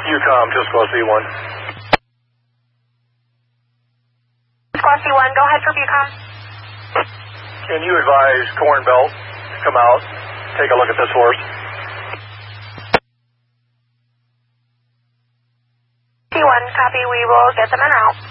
UCOM, just close C1. Squad C1, go ahead for UCOM. Can you advise Corn Belt to come out, take a look at this horse? C1, copy, we will get them in out.